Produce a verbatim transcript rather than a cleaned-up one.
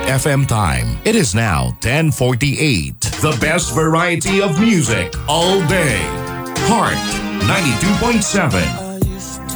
F M time. It is now ten forty-eight. The best variety of music all day. Heart ninety-two point seven.